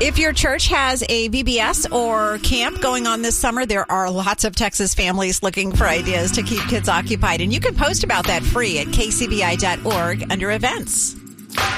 If your church has a VBS or camp going on this summer, there are lots of Texas families looking for ideas to keep kids occupied. And you can post about that free at kcbi.org under events.